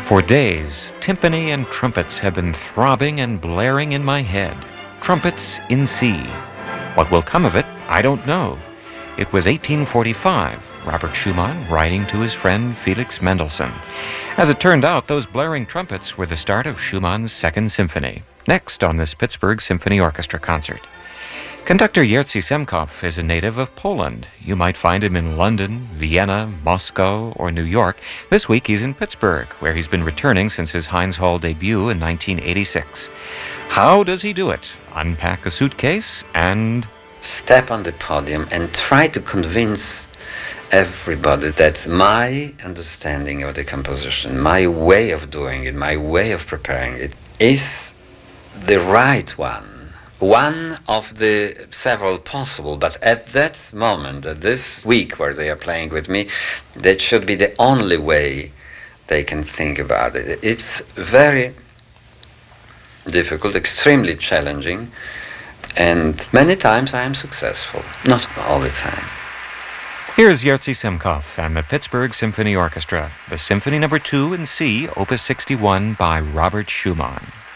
For days, timpani and trumpets have been throbbing and blaring in my head. Trumpets in C. What will come of it, I don't know. It was 1845, Robert Schumann writing to his friend Felix Mendelssohn. As it turned out, those blaring trumpets were the start of Schumann's Second Symphony, next on this Pittsburgh Symphony Orchestra concert. Conductor Jerzy Semkow is a native of Poland. You might find him in London, Vienna, Moscow, or New York. This week he's in Pittsburgh, where he's been returning since his Heinz Hall debut in 1986. How does he do it? Unpack a suitcase and step on the podium and try to convince everybody that my understanding of the composition, my way of doing it, my way of preparing it is the right one. One of the several possible, but at that moment, at this week where they are playing with me, that should be the only way they can think about it. It's very difficult, extremely challenging, and many times I am successful, not all the time. Here's Jerzy Semkow and the Pittsburgh Symphony Orchestra, the Symphony No. 2 in C, Opus 61 by Robert Schumann.